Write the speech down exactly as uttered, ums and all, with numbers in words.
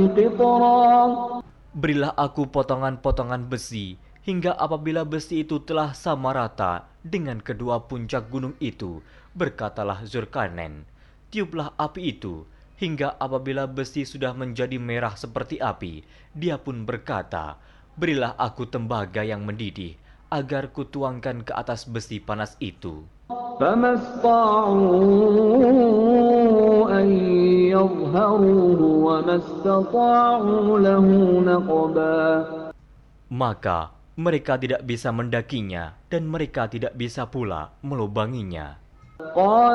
Berilah aku potongan-potongan besi, hingga apabila besi itu telah sama rata dengan kedua puncak gunung itu, berkatalah Zulkarnain, tiuplah api itu, hingga apabila besi sudah menjadi merah seperti api, dia pun berkata, berilah aku tembaga yang mendidih, agar kutuangkan ke atas besi panas itu. فما استطاعوا أن يظهروه وما استطاعوا له نقبا. Maka mereka tidak bisa mendakinya dan mereka tidak bisa pula melubanginya.